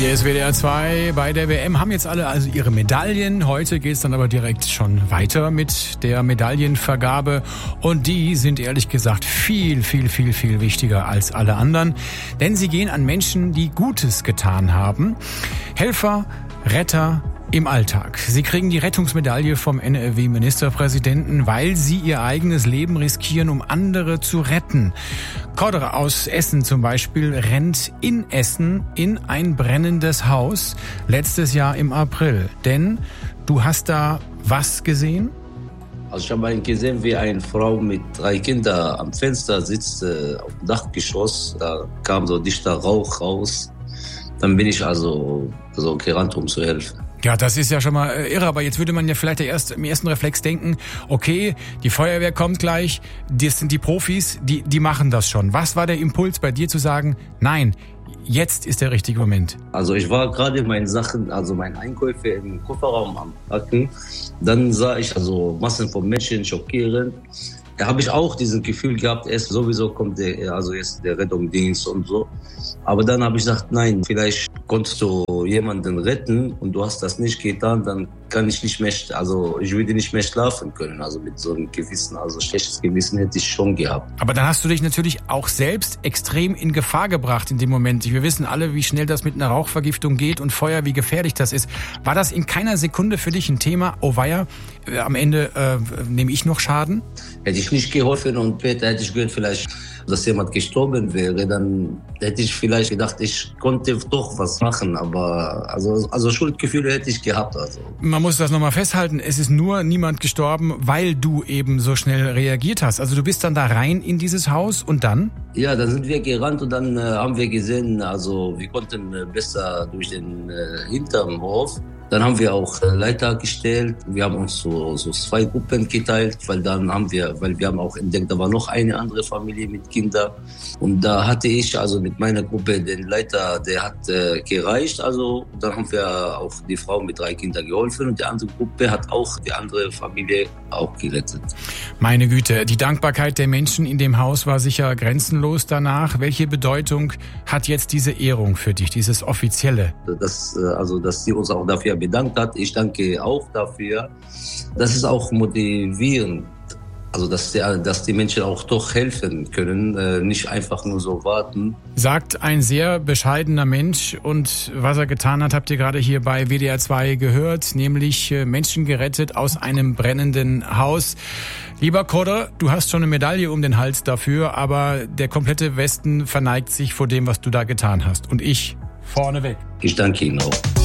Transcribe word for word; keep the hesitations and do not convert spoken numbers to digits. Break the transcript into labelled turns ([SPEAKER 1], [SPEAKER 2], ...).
[SPEAKER 1] Hier ist W D R zwei bei der W M, haben jetzt alle also ihre Medaillen. Heute geht es dann aber direkt schon weiter mit der Medaillenvergabe. Und die sind ehrlich gesagt viel, viel, viel, viel wichtiger als alle anderen. Denn sie gehen an Menschen, die Gutes getan haben. Helfer, Retter im Alltag. Sie kriegen die Rettungsmedaille vom N R W-Ministerpräsidenten, weil sie ihr eigenes Leben riskieren, um andere zu retten. Kodre aus Essen zum Beispiel rennt in Essen in ein brennendes Haus letztes Jahr im April. Denn du hast da was gesehen?
[SPEAKER 2] Also ich habe gesehen, wie eine Frau mit drei Kindern am Fenster sitzt, äh, auf dem Dachgeschoss. Da kam so dichter Rauch raus. Dann bin ich also so gerannt, um zu helfen.
[SPEAKER 1] Ja, das ist ja schon mal irre, aber jetzt würde man ja vielleicht erst im ersten Reflex denken, okay, die Feuerwehr kommt gleich, das sind die Profis, die, die machen das schon. Was war der Impuls bei dir zu sagen, nein, jetzt ist der richtige Moment?
[SPEAKER 2] Also ich war gerade meine Sachen, also meine Einkäufe im Kofferraum am Packen. Dann sah ich also Massen von Menschen, schockierend. Da habe ich auch dieses Gefühl gehabt, erst sowieso kommt der, also jetzt der Rettungsdienst und so. Aber dann habe ich gesagt, nein, vielleicht konntest du jemanden retten und du hast das nicht getan, dann kann ich nicht mehr, also ich würde nicht mehr schlafen können. Also mit so einem Gewissen, also schlechtes Gewissen hätte ich schon gehabt.
[SPEAKER 1] Aber dann hast du dich natürlich auch selbst extrem in Gefahr gebracht in dem Moment. Wir wissen alle, wie schnell das mit einer Rauchvergiftung geht und Feuer, wie gefährlich das ist. War das in keiner Sekunde für dich ein Thema? Oh weia, am Ende äh, nehme ich noch Schaden?
[SPEAKER 2] Hätte ich nicht geholfen und später hätte ich gehört, vielleicht, dass jemand gestorben wäre, dann hätte ich vielleicht gedacht, ich konnte doch was machen, aber also, also Schuldgefühle hätte ich gehabt. Also.
[SPEAKER 1] Man muss das nochmal festhalten, es ist nur niemand gestorben, weil du eben so schnell reagiert hast. Also du bist dann da rein in dieses Haus und dann?
[SPEAKER 2] Ja, dann sind wir gerannt und dann äh, haben wir gesehen, also wir konnten äh, besser durch den äh, hinteren Hof. Dann haben wir auch Leiter gestellt. Wir haben uns so, so zwei Gruppen geteilt, weil dann haben wir, weil wir haben auch entdeckt, da war noch eine andere Familie mit Kindern. Und da hatte ich also mit meiner Gruppe den Leiter, der hat äh, gereicht. Also dann haben wir auch die Frau mit drei Kindern geholfen und die andere Gruppe hat auch die andere Familie auch gerettet.
[SPEAKER 1] Meine Güte, die Dankbarkeit der Menschen in dem Haus war sicher grenzenlos danach. Welche Bedeutung hat jetzt diese Ehrung für dich, dieses Offizielle?
[SPEAKER 2] Das, also, dass sie uns auch dafür bedankt hat. Ich danke auch dafür. Das ist auch motivierend. Also, dass die, dass die Menschen auch doch helfen können, äh, nicht einfach nur so warten.
[SPEAKER 1] Sagt ein sehr bescheidener Mensch. Und was er getan hat, habt ihr gerade hier bei W D R zwei gehört, nämlich äh, Menschen gerettet aus einem brennenden Haus. Lieber Kodre, du hast schon eine Medaille um den Hals dafür, aber der komplette Westen verneigt sich vor dem, was du da getan hast. Und ich vorneweg.
[SPEAKER 2] Ich danke Ihnen auch.